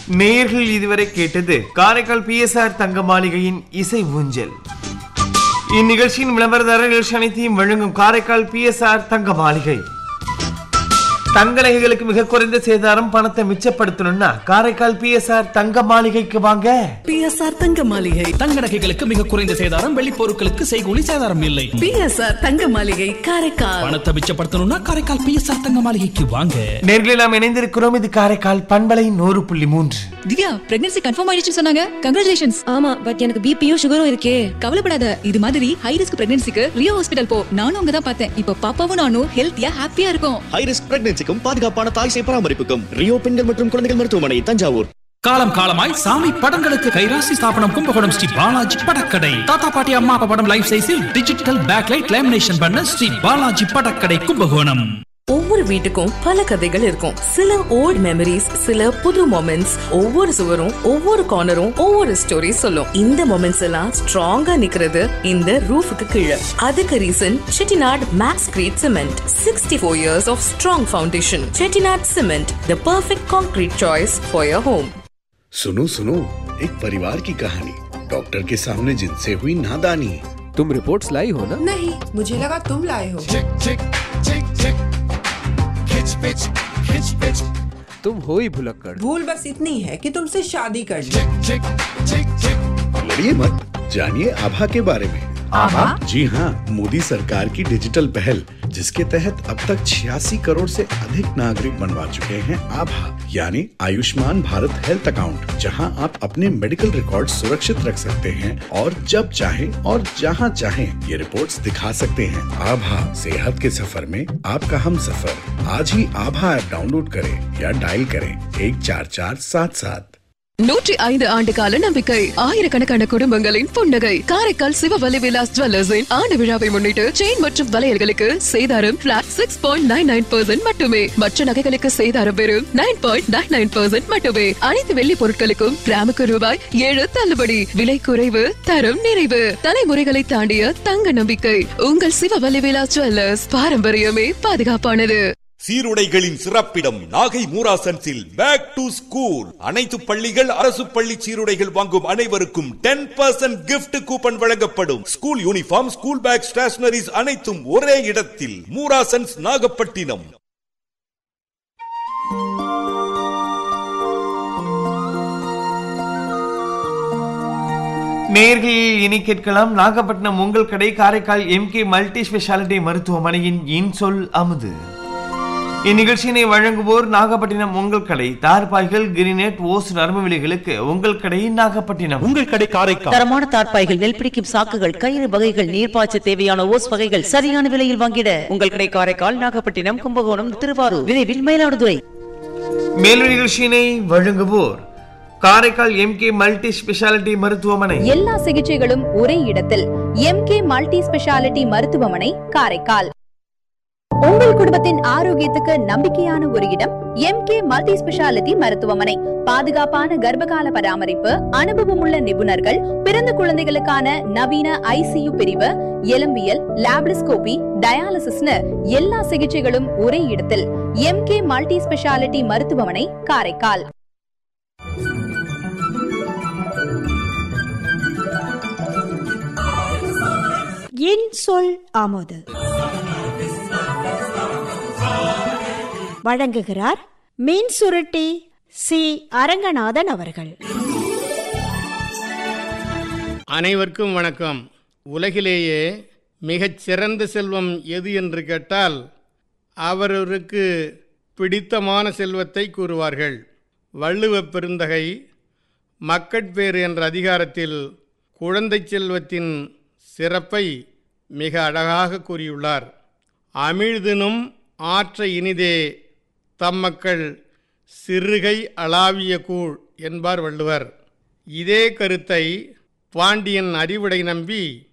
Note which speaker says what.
Speaker 1: நேயர்கள் இதுவரை கேட்டது காரைக்கால் PSR தங்க மாளிகையின் இசை ஊஞ்சல். இந்நிகழ்ச்சியின் விளம்பரதாரர் நிகழ்ச்சி அனைத்தையும் வழங்கும் காரைக்கால் PSR தங்க மாளிகை. தங்க நகைகளுக்கு மிக குறைந்த சேதாரம், பணத்தை மிச்சப்படுத்தணும்னா காரைக்கால் PSR தங்க மாளிகைக்கு வாங்க.
Speaker 2: PSR தங்க மாளிகை.
Speaker 3: தங்க நகைகளுக்கு மிக குறைந்த சேதாரம், வெள்ளி பொருட்களுக்கு செய்கூலி சேதாரம் இல்லை.
Speaker 2: PSR தங்க மாளிகை காரைக்கால்.
Speaker 3: பணத்தை மிச்சப்படுத்தணும்னா காரைக்கால் PSR தங்க மாளிகைக்கு வாங்க.
Speaker 1: நேர்களில் நாம் இணைந்திருக்கிறோம். இது காரைக்கால் பண்பலை 100.3.
Speaker 4: திவ்யா, பிரெக்னன்சி கன்ஃபார்ம் ஆயிடுச்சுன்னு சொன்னாங்க. கங்க்ராச்சுலேஷன்ஸ்.
Speaker 5: ஆமா, பட் எனக்கு பிபியும் சுகரும் இருக்கே.
Speaker 4: கவலைப்படாத, இது மாதிரி ஹை ரிஸ்க் பிரெக்னன்சிக்கு ரியோ ஹாஸ்பிடல் போ. நானும் அங்க தான் பார்த்தேன். இப்போ பாப்பாவும் நானும் ஹெல்த்தியா ஹாப்பியா இருக்கோம்.
Speaker 6: ஹை ரிஸ்க் பிரெக்னன்சிக்கும் பாதுகாப்பான தாய் சேய் பராமரிப்புக்கும் ரியோ பெண்கள் மற்றும் குழந்தைகள் மருத்துவமனை, தஞ்சாவூர்.
Speaker 3: காலம் காலமாய் சாமி படங்களுக்கு கைராசி ஸ்தாபனம் கும்பகோணம் ஸ்ரீ பாலாஜி படக்கடை. தாத்தா பாட்டி அம்மா அப்பா படம் லைஃப் சைஸில் டிஜிட்டல் பேக்லைட் லேமினேஷன் பண்ண ஸ்ரீ பாலாஜி படக்கடை, கும்பகோணம்.
Speaker 2: ஒவ்வொரு வீட்டுக்கும் பல கதைகள் இருக்கும். சில ஓல்ட் மெமரிஸ், சில புது மொமெண்ட்ஸ். ஒவ்வொரு சுவரும், ஒவ்வொரு கார்னரும் ஒவ்வொரு ஸ்டோரி சொல்லும். இந்த மொமெண்ட்ஸ் எல்லாம் ஸ்ட்ராங்கா நிக்கிறது இந்த ரூஃபுக்கு கீழே. அதுக்கு reason Chettinad maths great cement. 64 years of strong foundation. Chettinad Cement, the perfect concrete choice for your home.
Speaker 7: सुनो सुनो, एक परिवार की कहानी. डॉक्टर के सामने जिनसे हुई नादानी.
Speaker 8: तुम रिपोर्ट्स लाई हो ना?
Speaker 9: नहीं, मुझे लगा तुम लाए हो.
Speaker 8: तुम हो ही भुलक्कड़.
Speaker 9: भूल बस इतनी है कि तुमसे शादी कर ली.
Speaker 7: लड़िए मत, जानिए आभा के बारे में.
Speaker 9: आभा?
Speaker 7: जी हाँ, मोदी सरकार की डिजिटल पहल, जिसके तहत अब तक 86 करोड़ से अधिक नागरिक बनवा चुके हैं आभा, यानी आयुष्मान भारत हेल्थ अकाउंट, जहां आप अपने मेडिकल रिकॉर्ड सुरक्षित रख सकते हैं और जब चाहें और जहां चाहें ये रिपोर्ट्स दिखा सकते हैं. आभा, सेहत के सफर में आपका हम सफर. आज ही आभा ऐप डाउनलोड करें या डायल करें 14477.
Speaker 2: 105 ஆண்டு கால நம்பிக்கை, ஆயிரக்கணக்கான குடும்பங்களின் புன்னகை. காரைக்கால் சிவவலி விலாஸ் ஜுவல்லர்ஸின் ஆண்டு விழாவை முன்னிட்டு செயின் மற்றும் வளையல்களுக்கு சேதாரம் பிளாட் 6.99% மட்டுமே. மற்ற நகைகளுக்கு சேதாரம் வெறும் 9.99% மட்டுமே. அனைத்து வெள்ளி பொருட்களுக்கும் கிராமுக்கு ரூபாய் 7 தள்ளுபடி. விலை குறைவு, தரம் நிறைவு. தலைமுறைகளை தாண்டிய தங்க நம்பிக்கை. உங்கள் சிவவலி விலாஸ் ஜுவல்லர்ஸ். பாரம்பரியமே பாதுகாப்பானது.
Speaker 10: சீருடைகளின் சிறப்பிடம் நாகை மூராசன்ஸில் பேக் டு ஸ்கூல். அனைத்து பள்ளிகள், அரசு பள்ளி சீருடைகள் வாங்கும் அனைவருக்கும் 10% கிஃப்ட் கூப்பன் வழங்கப்படும். School uniform, school bag, stationeries அனைத்தும் ஒரே இடத்தில். மூராசன்ஸ், நாகப்பட்டினம்.
Speaker 1: நேயர்கள் இனி கேட்கலாம் நாகப்பட்டினம் உங்கள் கடை காரைக்கால் MK மல்டி ஸ்பெஷாலிட்டி மருத்துவமனையின் இன்சொல் அமுது. இந்நிகழ்ச்சியினை வழங்குவோர் நாகப்பட்டினம் உங்கள் கடை. தார்பாய்கள், கிரினேட், ஓஸ், நரம்பு விலைகளுக்கு உங்கள் கடை நாகப்பட்டினம்.
Speaker 11: உங்கள் கடை காரைக்கால்.
Speaker 12: தரமான தார்பாய்கள், நெல் பிடிக்கும் சாக்குகள், கயிறு வகைகள், நீர்ப்பாய்ச்ச தேவையான ஓஸ் வகைகள் சரியான விலையில் வாங்கிட உங்கள் கடை காரைக்கால், நாகப்பட்டினம், கும்பகோணம், திருவாரூர், விரைவில் மயிலாடுதுறை.
Speaker 1: மேலும் நிகழ்ச்சியினை வழங்குவோர் காரைக்கால் MK மல்டி ஸ்பெஷாலிட்டி மருத்துவமனை.
Speaker 13: எல்லா சிகிச்சைகளும் ஒரே இடத்தில். MK மல்டி ஸ்பெஷாலிட்டி மருத்துவமனை, காரைக்கால். உங்கள் குடும்பத்தின் ஆரோக்கியத்துக்கு நம்பிக்கையான ஒரு இடம் MK மல்டி ஸ்பெஷாலிட்டி மருத்துவமனை. பாதுகாப்பான கர்ப்பகால பராமரிப்பு, அனுபவமுள்ள நிபுணர்கள், பிறந்த குழந்தைகளுக்கான நவீன ICU பிரிவு, எலும்பியல், லாப்ரிஸ்கோபி, டயாலிசிஸ்னு எல்லா சிகிச்சைகளும் ஒரே இடத்தில். MK மல்டி ஸ்பெஷாலிட்டி மருத்துவமனை, காரைக்கால்.
Speaker 14: என் சொல் ஆமோது வழங்குகிறார் மீன் சுருட்டி சி அரங்கநாதன் அவர்கள்.
Speaker 15: அனைவருக்கும் வணக்கம். உலகிலேயே மிகச் சிறந்த செல்வம் எது என்று கேட்டால் அவரவருக்கு பிடித்தமான செல்வத்தை கூறுவார்கள். வள்ளுவப் பெருந்தகை மக்கட்பேறு என்ற அதிகாரத்தில் குழந்தை செல்வத்தின் சிறப்பை மிக அழகாக கூறியுள்ளார். அமிழ்தினும் ஆற்ற இனிதே தம்மக்கள் சிறுகை அளாவிய கூழ் என்பார் வள்ளுவர். இதே கருத்தை பாண்டியன் அறிவுடை நம்பி